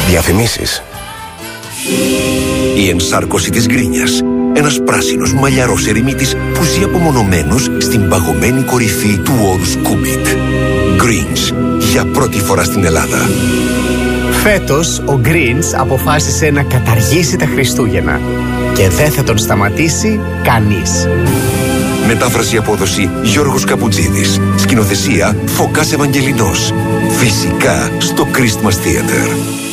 Διαφημίσεις. Η ενσάρκωση της γκρίνιας. Ένας πράσινος μαλλιαρός ερημίτης που ζει απομονωμένος στην παγωμένη κορυφή του όρους Κούμπιτ. Greens, για πρώτη φορά στην Ελλάδα. Φέτος ο Greens αποφάσισε να καταργήσει τα Χριστούγεννα και δεν θα τον σταματήσει κανείς. Μετάφραση απόδοση Γιώργος Καπουτζίδης. Σκηνοθεσία Φωκάς Ευαγγελινός. Φυσικά στο Christmas Theater.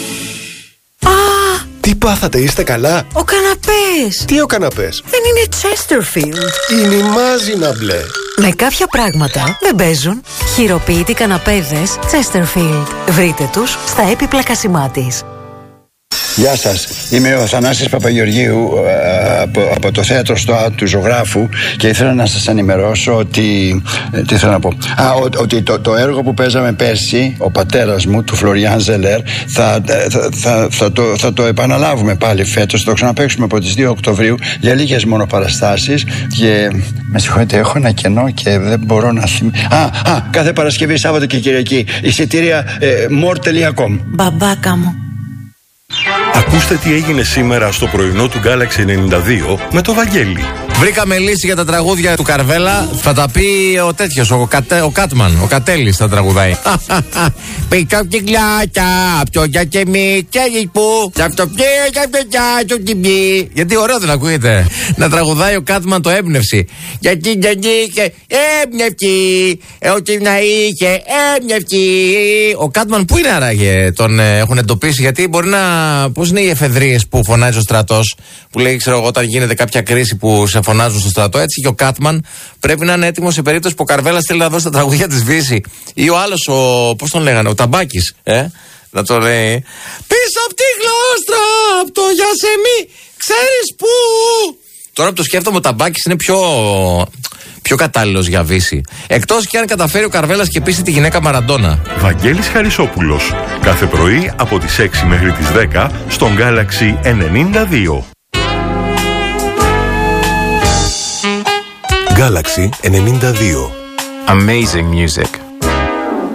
Τι πάθατε, είστε καλά? Ο καναπές. Τι ο καναπές? Δεν είναι Chesterfield. Είναι η μάζινα μπλε. Με κάποια πράγματα δεν παίζουν. Χειροποίητοι καναπέδες Chesterfield. Βρείτε τους στα έπιπλα Κασιμάτης. Γεια σας, είμαι ο Θανάσης Παπαγεωργίου από το θέατρο ΣΤΟΑ του Ζωγράφου και ήθελα να σας ενημερώσω ότι, τι θέλω να πω, ότι το έργο που παίζαμε πέρσι, ο πατέρας μου, του Φλωριάν Ζελέρ, θα το επαναλάβουμε πάλι φέτος, θα το ξαναπαίξουμε από τις 2 Οκτωβρίου για λίγες μόνο παραστάσεις και με συγχωρείτε, έχω ένα κενό και δεν μπορώ να θυμηθώ. Κάθε Παρασκευή, Σάββατο και Κυριακή, εισιτήρια more.com. Μπαμπάκα μου. Ακούστε τι έγινε σήμερα στο πρωινό του Galaxy 92 με το Βαγγέλη. Βρήκαμε λύση για τα τραγούδια του Καρβέλα. Θα τα πει ο τέτοιος, ο Κάτμαν, ο Κατέλης θα τραγουδάει. Πήκα κυκλάκια, πιο για και μη ξέρεις που. Γιατί ωραίο δεν ακούγεται να τραγουδάει ο Κάτμαν το έμπνευση. Γιατί και έμπνευση, ότι να είχε έμπνευση. Ο Κάτμαν που είναι άραγε, τον έχουν εντοπίσει? Γιατί μπορεί να. Πώς είναι οι εφεδρείες που φωνάζει ο στρατός, που λέει, ξέρω εγώ, όταν γίνεται κάποια κρίση που σε φωνάζουν στο στρατό, έτσι και ο Κάτμαν πρέπει να είναι έτοιμο σε περίπτωση που ο Καρβέλας θέλει να δώσει τα τραγουδία της Βύση. Ή ο άλλος, πώς τον λέγανε, ο Ταμπάκης, να το λέει. Πίσω από τη γλώστρα, από το Γιασεμί, ξέρεις πού. Τώρα που το σκέφτομαι, ο Ταμπάκης είναι πιο κατάλληλος για Βύση. Εκτός και αν καταφέρει ο Καρβέλας και πείσει τη γυναίκα Μαραντόνα. Βαγγέλης Χαρισόπουλος. Κάθε πρωί από τις 6 μέχρι τις 10 στον Galaxy 92. Galaxy 92. Amazing music.